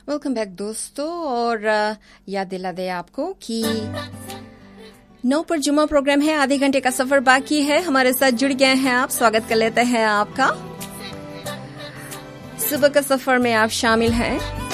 Welcome back दोस्तों। और याद दिला दे आपको कि 9 पर जुम्मा प्रोग्राम है। आधे घंटे का सफर बाकी है। हमारे साथ जुड़ गए हैं आप। स्वागत कर लेते हैं आपका। सुबह का सफर में आप शामिल हैं।